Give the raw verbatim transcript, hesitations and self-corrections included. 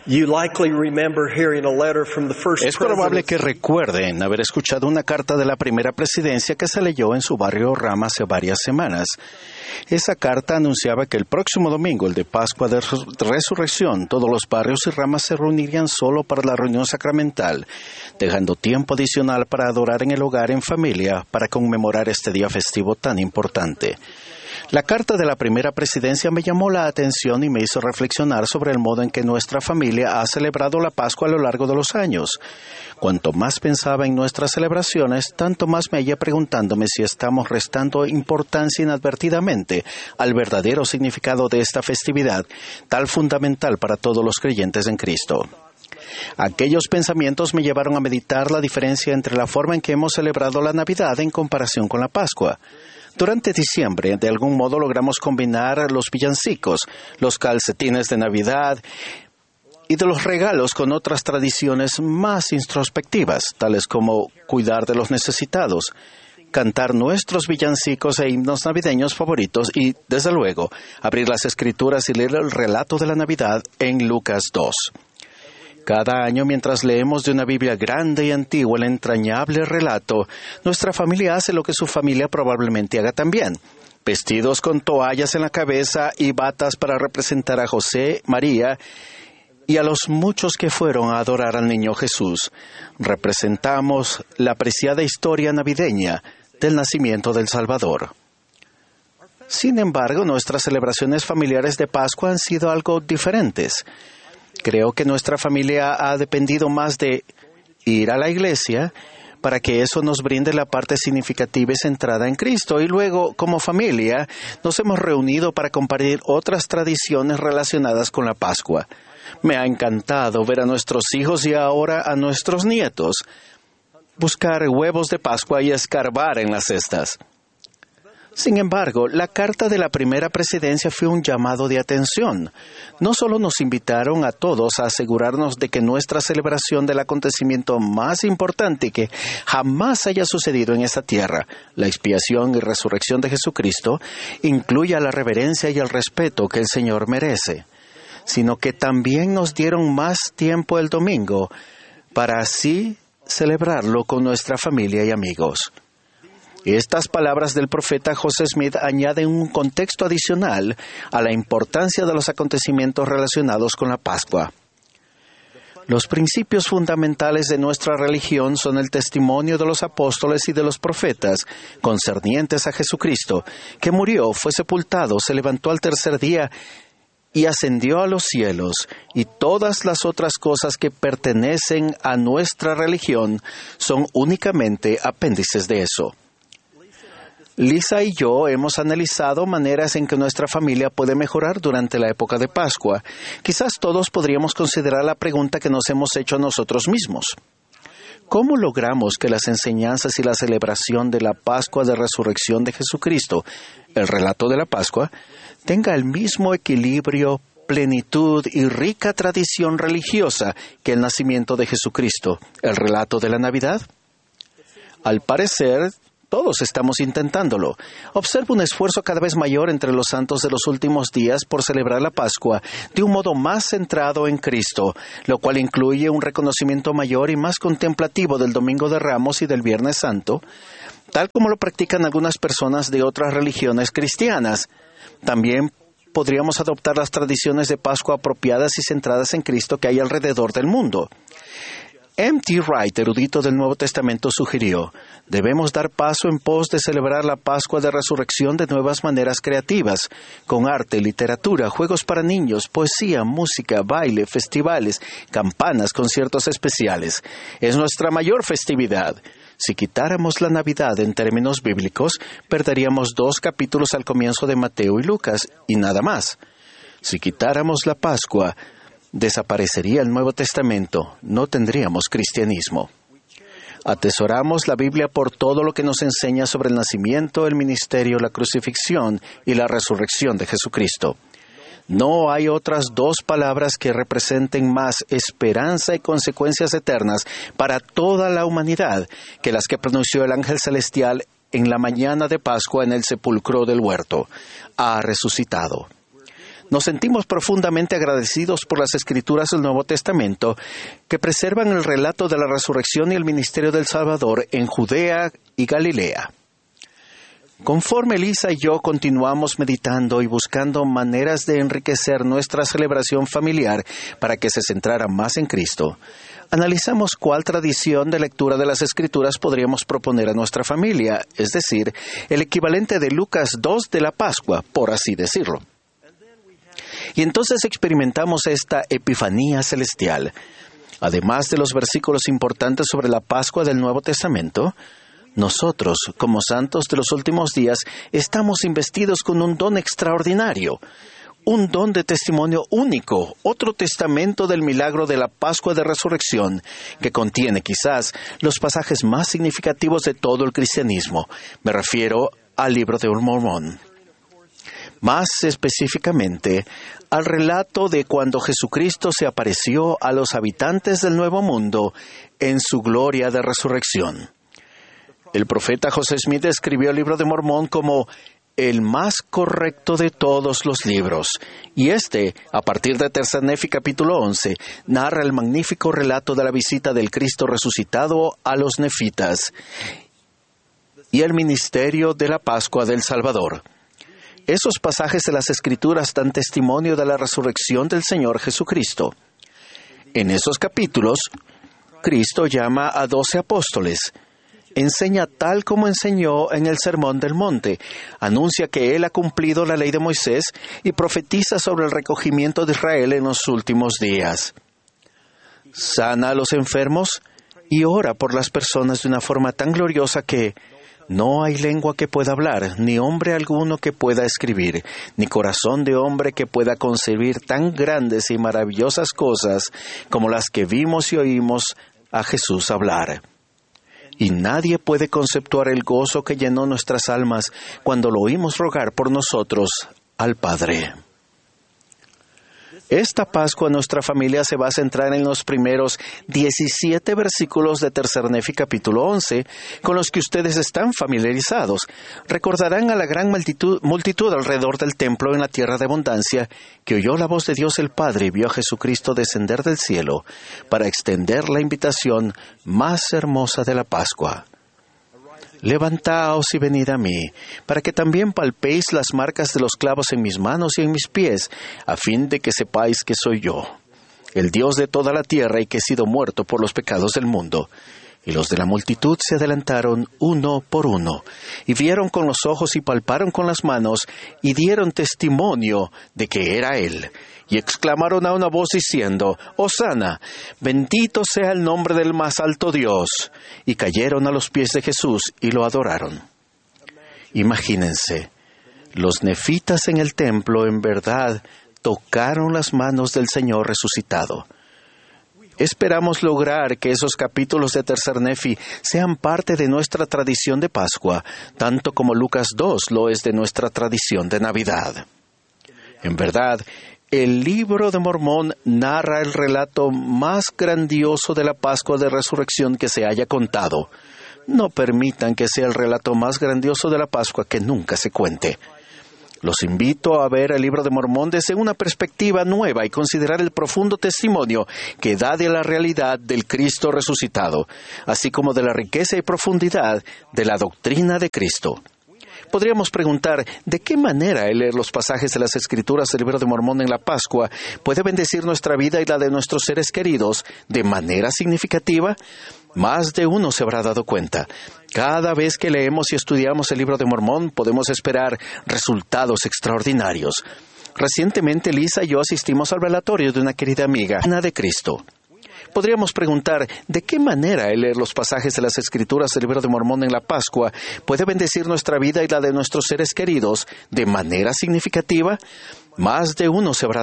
You likely remember hearing a letter from the first Es probable president. que recuerden haber escuchado una carta de la primera presidencia que se leyó en su barrio Rama hace varias semanas. Esa carta anunciaba que el próximo domingo, el de Pascua de Resurrección, todos los barrios y ramas se reunirían solo para la reunión sacramental, dejando tiempo adicional para adorar en el hogar en familia para conmemorar este día festivo tan importante. La carta de la primera presidencia me llamó la atención y me hizo reflexionar sobre el modo en que nuestra familia ha celebrado la Pascua a lo largo de los años. Cuanto más pensaba en nuestras celebraciones, tanto más me hallé preguntándome si estamos restando importancia inadvertidamente al verdadero significado de esta festividad, tan fundamental para todos los creyentes en Cristo. Aquellos pensamientos me llevaron a meditar la diferencia entre la forma en que hemos celebrado la Navidad en comparación con la Pascua. Durante diciembre, de algún modo logramos combinar los villancicos, los calcetines de Navidad y de los regalos con otras tradiciones más introspectivas, tales como cuidar de los necesitados, cantar nuestros villancicos e himnos navideños favoritos y, desde luego, abrir las Escrituras y leer el relato de la Navidad en Lucas dos. Cada año, mientras leemos de una Biblia grande y antigua el entrañable relato, nuestra familia hace lo que su familia probablemente haga también. Vestidos con toallas en la cabeza y batas para representar a José, María y a los muchos que fueron a adorar al niño Jesús, representamos la apreciada historia navideña del nacimiento del Salvador. Sin embargo, nuestras celebraciones familiares de Pascua han sido algo diferentes. Creo que nuestra familia ha dependido más de ir a la iglesia para que eso nos brinde la parte significativa y centrada en Cristo. Y luego, como familia, nos hemos reunido para compartir otras tradiciones relacionadas con la Pascua. Me ha encantado ver a nuestros hijos y ahora a nuestros nietos buscar huevos de Pascua y escarbar en las cestas. Sin embargo, la carta de la primera presidencia fue un llamado de atención. No solo nos invitaron a todos a asegurarnos de que nuestra celebración del acontecimiento más importante que jamás haya sucedido en esta tierra, la expiación y resurrección de Jesucristo, incluya la reverencia y el respeto que el Señor merece, sino que también nos dieron más tiempo el domingo para así celebrarlo con nuestra familia y amigos. Estas palabras del profeta José Smith añaden un contexto adicional a la importancia de los acontecimientos relacionados con la Pascua. Los principios fundamentales de nuestra religión son el testimonio de los apóstoles y de los profetas concernientes a Jesucristo, que murió, fue sepultado, se levantó al tercer día y ascendió a los cielos, y todas las otras cosas que pertenecen a nuestra religión son únicamente apéndices de eso. Lisa y yo hemos analizado maneras en que nuestra familia puede mejorar durante la época de Pascua. Quizás todos podríamos considerar la pregunta que nos hemos hecho a nosotros mismos. ¿Cómo logramos que las enseñanzas y la celebración de la Pascua de Resurrección de Jesucristo, el relato de la Pascua, tenga el mismo equilibrio, plenitud y rica tradición religiosa que el nacimiento de Jesucristo, el relato de la Navidad? Al parecer, todos estamos intentándolo. Observo un esfuerzo cada vez mayor entre los santos de los últimos días por celebrar la Pascua de un modo más centrado en Cristo, lo cual incluye un reconocimiento mayor y más contemplativo del Domingo de Ramos y del Viernes Santo, tal como lo practican algunas personas de otras religiones cristianas. También podríamos adoptar las tradiciones de Pascua apropiadas y centradas en Cristo que hay alrededor del mundo. M T Wright, erudito del Nuevo Testamento, sugirió: debemos dar paso en pos de celebrar la Pascua de Resurrección de nuevas maneras creativas, con arte, literatura, juegos para niños, poesía, música, baile, festivales, campanas, conciertos especiales. Es nuestra mayor festividad. Si quitáramos la Navidad en términos bíblicos, perderíamos dos capítulos al comienzo de Mateo y Lucas, y nada más. Si quitáramos la Pascua, desaparecería el Nuevo Testamento, no tendríamos cristianismo. Atesoramos la Biblia por todo lo que nos enseña sobre el nacimiento, el ministerio, la crucifixión y la resurrección de Jesucristo. No hay otras dos palabras que representen más esperanza y consecuencias eternas para toda la humanidad que las que pronunció el ángel celestial en la mañana de Pascua en el sepulcro del huerto: ha resucitado. Nos sentimos profundamente agradecidos por las Escrituras del Nuevo Testamento que preservan el relato de la resurrección y el ministerio del Salvador en Judea y Galilea. Conforme Lisa y yo continuamos meditando y buscando maneras de enriquecer nuestra celebración familiar para que se centrara más en Cristo, analizamos cuál tradición de lectura de las Escrituras podríamos proponer a nuestra familia, es decir, el equivalente de Lucas dos de la Pascua, por así decirlo. Y entonces experimentamos esta epifanía celestial. Además de los versículos importantes sobre la Pascua del Nuevo Testamento, nosotros, como santos de los últimos días, estamos investidos con un don extraordinario, un don de testimonio único, otro testamento del milagro de la Pascua de Resurrección, que contiene quizás los pasajes más significativos de todo el cristianismo. Me refiero al Libro de Mormón. Más específicamente, al relato de cuando Jesucristo se apareció a los habitantes del Nuevo Mundo en su gloria de resurrección. El profeta José Smith describió el Libro de Mormón como el más correcto de todos los libros, y este, a partir de Tercer Nefi capítulo once, narra el magnífico relato de la visita del Cristo resucitado a los nefitas y el ministerio de la Pascua del Salvador. Esos pasajes de las Escrituras dan testimonio de la resurrección del Señor Jesucristo. En esos capítulos, Cristo llama a doce apóstoles, enseña tal como enseñó en el Sermón del Monte, anuncia que Él ha cumplido la ley de Moisés y profetiza sobre el recogimiento de Israel en los últimos días. Sana a los enfermos y ora por las personas de una forma tan gloriosa que no hay lengua que pueda hablar, ni hombre alguno que pueda escribir, ni corazón de hombre que pueda concebir tan grandes y maravillosas cosas como las que vimos y oímos a Jesús hablar. Y nadie puede conceptuar el gozo que llenó nuestras almas cuando lo oímos rogar por nosotros al Padre. Esta Pascua nuestra familia se va a centrar en los primeros diecisiete versículos de Tercer Nefi capítulo once, con los que ustedes están familiarizados. Recordarán a la gran multitud, multitud alrededor del templo en la tierra de abundancia, que oyó la voz de Dios el Padre y vio a Jesucristo descender del cielo para extender la invitación más hermosa de la Pascua. Levantaos y venid a mí, para que también palpéis las marcas de los clavos en mis manos y en mis pies, a fin de que sepáis que soy yo, el Dios de toda la tierra y que he sido muerto por los pecados del mundo. Y los de la multitud se adelantaron uno por uno, y vieron con los ojos y palparon con las manos, y dieron testimonio de que era Él. Y exclamaron a una voz diciendo, Hosana, bendito sea el nombre del más alto Dios. Y cayeron a los pies de Jesús y lo adoraron. Imagínense, los nefitas en el templo en verdad tocaron las manos del Señor resucitado. Esperamos lograr que esos capítulos de Tercer Nefi sean parte de nuestra tradición de Pascua, tanto como Lucas dos lo es de nuestra tradición de Navidad. En verdad, el Libro de Mormón narra el relato más grandioso de la Pascua de Resurrección que se haya contado. No permitan que sea el relato más grandioso de la Pascua que nunca se cuente. Los invito a ver el Libro de Mormón desde una perspectiva nueva y considerar el profundo testimonio que da de la realidad del Cristo resucitado, así como de la riqueza y profundidad de la doctrina de Cristo. Podríamos preguntar, ¿de qué manera el leer los pasajes de las Escrituras del Libro de Mormón en la Pascua puede bendecir nuestra vida y la de nuestros seres queridos de manera significativa? Más de uno se habrá dado cuenta. Cada vez que leemos y estudiamos el Libro de Mormón, podemos esperar resultados extraordinarios. Recientemente, Lisa y yo asistimos al velatorio de una querida amiga, Ana de Cristo. Podríamos preguntar, ¿de qué manera el leer los pasajes de las Escrituras del Libro de Mormón en la Pascua puede bendecir nuestra vida y la de nuestros seres queridos de manera significativa? Más de uno se habrá